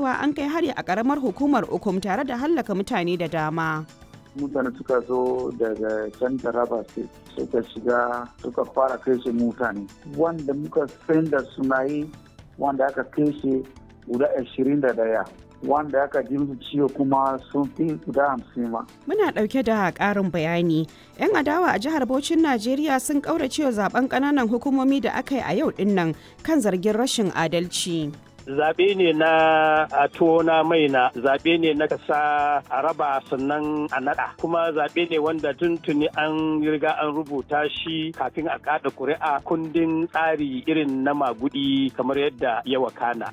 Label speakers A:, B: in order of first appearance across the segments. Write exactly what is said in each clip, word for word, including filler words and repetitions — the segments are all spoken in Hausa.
A: cewa an kai hari a ƙaramar hukumar Ukum tare da hallaka mutane da dama.
B: Mutane suka zo daga can Taraba State suka shiga suka fara kashe mutane. Wanda muka san da suna yi wanda aka kashe guda ashirin da daya. Wanda aka ji musu ciwo kuma sun fi guda hamsin ma.
A: Muna ɗauke da ƙarin bayani. 'Yan adawa a jihar Bauchin Najeriya sun ƙauracewa zaben ƙananan hukumomi da aka yi a yau ɗin nan kan zargin rashin adalci.
C: Zaɓe ne na a tona mai na zaɓe ne na kasa a raba sannan a naɗa kuma zaɓe ne wanda tuntuni an riga an rubuta shi kafin a kaɗa ƙuri'a kundin tsari irin na magudi kamar yadda ya wakana.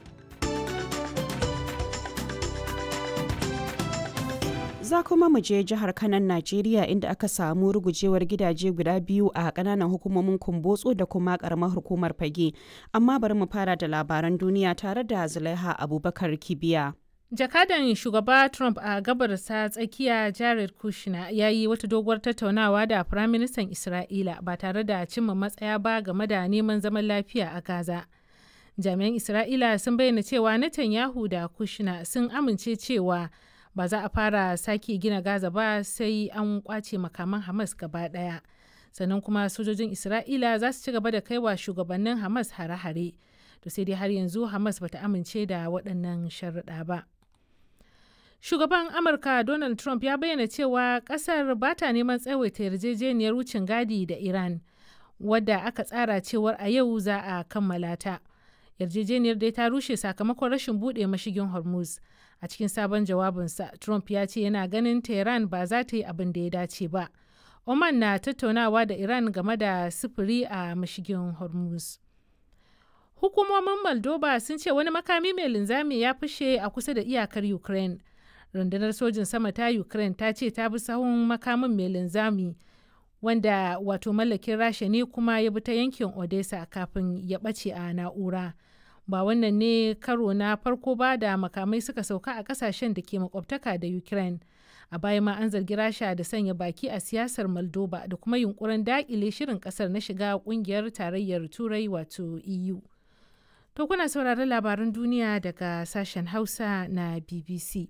A: Za kuma mu je jihar Kanan Najeriya inda aka samu rugujewar gidaje guda biyu a kananan hukumomin Kumbotso da kuma karamar hukumar Fage. Amma bari mu fara da labaran duniya tare da Zulaiha Abubakar Kibiya.
D: Jakadan shugaba Trump a gabarsa tsakiya Jared Kushner ya yi wata doguwar tattaunawa da Firaministan Isra'ila ba tare da cimma matsaya ba game da neman zaman lafiya a Gaza. Jami'an Isra'ila sun bayyana cewa Netanyahu da Kushner sun amince cewa ba za a fara sake gina Gaza ba sai an kwace makaman Hamas gaba daya. Sannan kuma sojojin Isra'ila za su ci gaba da kaiwa shugabannin Hamas hare-hare. To sai dai har yanzu Hamas bata amince da waɗannan sharuɗa ba. Shugaban Amurka Donald Trump ya bayyana cewa ƙasar ba ta neman tsawaita yarjejeniyar wucin gadi da Iran, wadda aka tsara cewar a yau za a kammala ta. Yarjejeniyar dai ta rushe sakamakon rashin buɗe mashigin Hormuz. A cikin sabon jawabinsa, Trump ya ce yana ganin Tehran ba za ta yi abin da ya dace ba. Oman na tattaunawa da Iran game da sufuri a mashigin Hormuz. Hukumomin Moldova sun ce wani makami mai linzami ya fashe a kusa da iyakar Ukraine. Rundunar sojin sama ta Ukraine ta ce ta bi sahun makamin mai linzami wanda wato mallakin Rasha ne kuma ya bi ta yankin Odessa kafin ya ɓace a na'ura. Ba wannan ne karo na farko ba da makamai suka sauka a kasashen da ke makwabtaka da Ukraine. A baya ma an zargi Rasha da sanya baki a siyasar Moldova da kuma yunkurin daƙile shirin ƙasar na shiga ƙungiyar tarayyar Turai wato E U. To kuna sauraron labaran duniya daga sashen Hausa na B B C.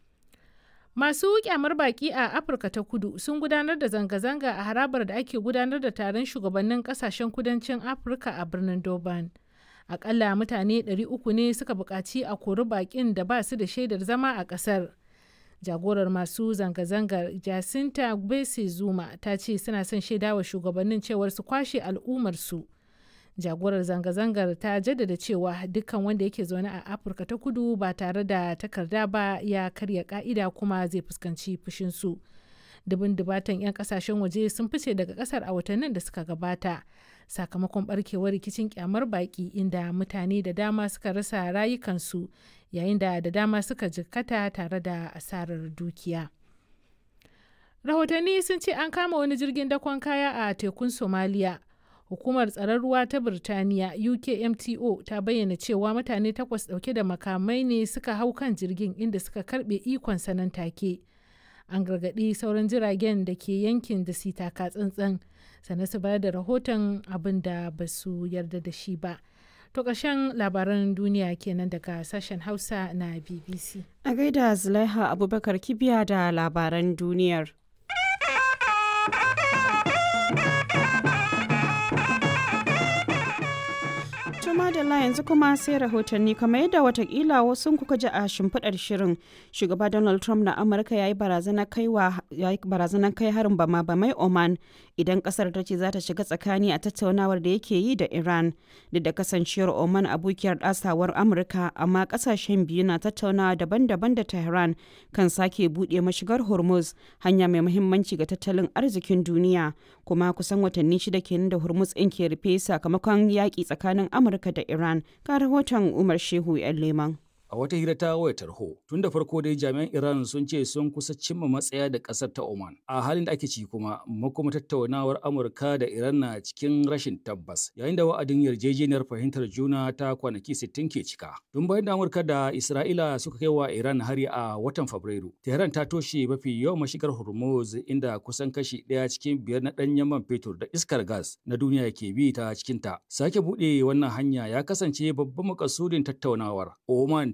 D: Masu kyamar baki a Afirka ta Kudu sun gudanar da zanga-zanga a harabar da ake gudanar da taron shugabannin kasashen kudancin Afirka a birnin Durban. Akalla mutane ɗari uku ne suka buƙaci a kori baƙin da ba su da shaidar zama a ƙasar. Jagorar masu zanga-zangar Jacinta Gbese Zuma ta ce suna son shaidawa shugabannin cewar su kwashe al'ummarsu. Jagorar zanga-zangar ta jaddada cewa dukkan wanda yake zaune a Afirka ta Kudu ba tare da takarda ba ya karya ka'ida kuma zai fuskanci fushinsu. Dubin dubatan 'yan kasashen waje sun fice daga kasar a watannin da suka gabata sakamakon barkewar rikicin kyamar baki inda mutane da dama suka rasa rayukansu yayin da da dama suka jikkata tare da asarar dukiya. Rahotanni sun ce an kama wani jirgin dakon kaya a tekun Somalia. Hukumar tsaron ruwa ta Birtaniya U K M T O ta bayyana cewa mutane takwas dauke da makamai ne suka hau kan jirgin inda suka karbe ikon sanan take. An gargaɗi sauran jiragen da ke yankin da su taka tsantsan sannan su bayar da rahoton abin da ba su yarda da shi ba. To ƙarshen labaran duniya kenan daga sashen Hausa na B B C.
A: A gaida Zulaiha Abubakar Kibiya da labaran duniyar. Madalla yanzu kuma sai rahotanni kamar yadda watakila wasu kuka ji a shimfiɗar shirin shugaba Donald Trump na Amurka ya yi barazanar kai harin bama bamai Oman idan kasar ta ce za ta shiga tsakani a tattaunawar da yake yi da Iran duk da kasancewar Oman abokiyar ɗasawar Amurka amma kasashen biyu na tattaunawa daban-daban da Tehran kan sake buɗe mashigar Hormuz hanya mai muhimmanci ga tattalin arzikin duniya kuma kusan watanni shida kenan da Hormuz ɗin ke rufe sakamakon yaƙi tsakanin Amurka da Iran. Ga rahoton Umar Shehu 'yan Leman.
E: A wata hira ta wayar tarho, tun da farko dai jami'an Iran sun ce sun kusa cimma matsaya da ƙasar ta Oman. A halin da ake ci kuma, makoma tattaunawar Amurka da Iran na cikin rashin tabbas, yayin da wa'adin yarjejeniyar fahimtar juna ta kwanaki sittin ke cika. Tun bayan da Amurka da Isra'ila suka kai wa Iran hari a watan Fabrairu, Tehran ta toshe mafi yawan mashigar Hormuz inda kusan kashi ɗaya cikin biyar na ɗanyen man fetur da iskar gas na duniya ke bi ta cikinta. Sake buɗe wannan hanya ya kasance babban makasudin tattaunawar. Oman ta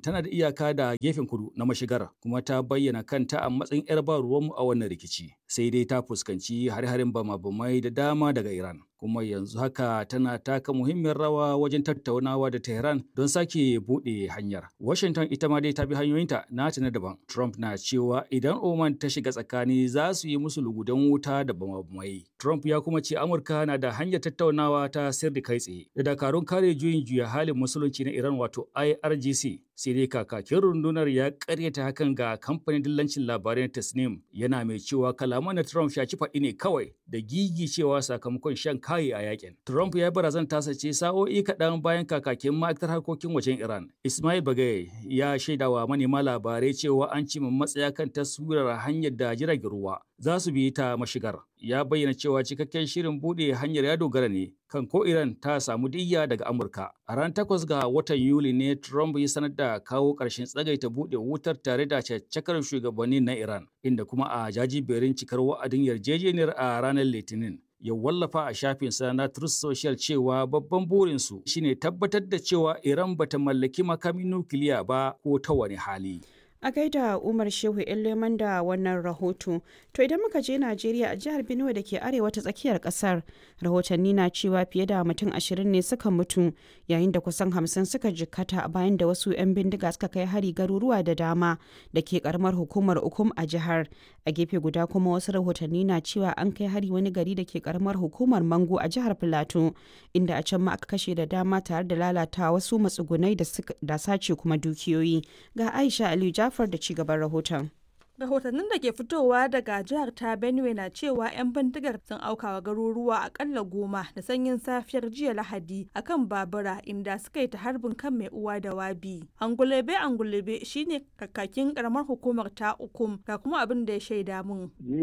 E: tana da iyaka da gefen kudu na mashigar kuma ta bayyana kanta a matsayin 'yar ba ruwanmu a wannan rikici. Sai dai ta fuskanci hare-haren bama-bamai da dama daga Iran. Kuma yanzu haka tana taka muhimmiyar rawa wajen tattaunawa da Tehran don sake buɗe hanyar. Washington ita ma dai ta bi hanyoyinta nata na daban. Trump na cewa idan Oman ta shiga tsakani za su yi musu lugudan wuta da bama-bamai. Trump ya kuma ce Amurka na da hanyar tattaunawa ta sirri kai tsaye da dakarun kare juyin juya halin musulunci na Iran wato I R G C. Sai dai kakakin rundunar ya karyata hakan ga kamfanin dillancin labarai na Tasnim, yana mai cewa kalaman na Trump shaci faɗi ne kawai da gigi cewa sakamakon shan kayi a yakin. Trump ya barazan tasa ce sa'o'i kaɗan bayan kakakin ma'aikatar harkokin wajen Iran, Ismail Bagaye, ya shaidawa manema labarai cewa an cimma matsaya kan taswirar hanyar da jiragen ruwa za su bi ta mashigar. Ya bayyana cewa cikakken shirin buɗe hanyar ya dogara ne kan ko Iran ta samu diyya daga Amurka. A ran takwas ga watan Yuli ne Trump ya sanar da kawo ƙarshen tsagaita buɗe wutar tare da caccakar shugabanni na Iran, inda kuma a jajiberin cikar wa'adin yarjejeniyar a ranar Litinin. Ya wallafa a shafinsa na Truth Social cewa babban burinsu shine tabbatar da cewa Iran bata mallaki makamin nukiliya ba ko ta wani hali.
A: A gaida Umar Shehu Leman da wannan rahoto. To idan muka je Najeriya, a jihar Benue da ke arewa ta tsakiyar kasar, rahotanni na cewa fiye da mutum ashirin ne suka mutu yayin da kusan hamsin suka jikkata bayan da wasu 'yan bindiga suka kai hari garuruwa da dama da ke karamar hukumar Ukum a jihar. A gefe guda kuma wasu rahotanni na cewa an kai hari wani gari da ke karamar hukumar Mango a jihar Filato, inda a can ma aka kashe da dama tare da lalata wasu matsugunai da sace kuma dukiyoyi. Ga Aisha Aliyu Jafar da ci gaban rahoton.
F: Rahotannin da ke fitowa daga jihar ta Benue na cewa 'yan bindigar sun aukawa garuruwa akalla goma da sanyin safiyar jiya Lahadi akan babura, inda suka yi ta harbin kan mai uwa da wabi. Angulebe Angulebe shine kakakin karamar hukumar ta Ukum, ga kuma abin da ya shaida mun.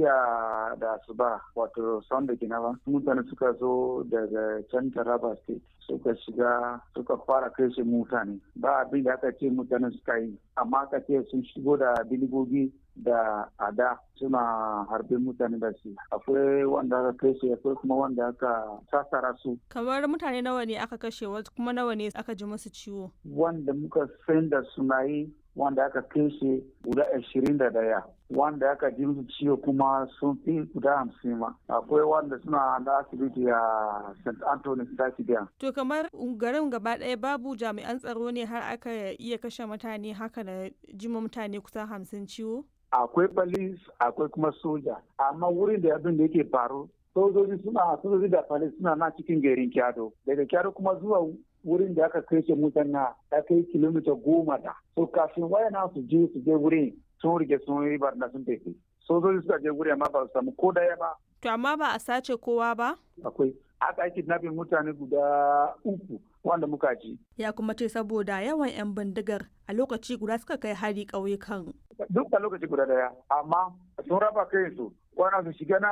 B: Jiya da asuba wato Sunday Ginaba, mutane suka zo daga can Taraba State suka shiga suka fara kai shi mutane. Ba abin da aka ce mutane suka yi, amma aka ce sun shigo da biligogi da ada suna harbin mutane da shi. Akwai wanda aka kashe, akwai kuma wanda aka sassara su.
F: Kamar mutane nawa ne aka kashe, wasu kuma nawa ne aka ji musu ciwo?
B: Wanda muka san da suna yi wanda aka kashe guda ashirin da daya, wanda aka ji musu ciwo kuma sun fi guda hamsin ma. Akwai wanda suna da asibiti a Saint Anthony Stadium.
F: To kamar garin gaba ɗaya babu jami'an tsaro ne har aka iya kashe mutane haka da jima mutane kusan hamsin ciwo?
B: Akwai police, akwai kuma soja, amma wurin da abin da yake faru sojoji suna sojoji da police suna na cikin garin Kyado. Daga Kyado kuma zuwa wurin da aka kai mutane ya kai kilomita goma da. So kafin wayana su je su je wurin sun rige sun yi barna sun tafi. Sojoji suka je wurin amma ba su samu ko daya ba.
F: To amma ba a sace kowa ba?
B: Akwai. Aka yi kidnapping mutane guda uku wanda muka ji.
F: Ya kuma ce saboda yawan 'yan bindigar a lokaci guda suka kai hari ƙauyukan.
B: Duk a lokaci guda daya, amma sun raba kai su, wani su shiga na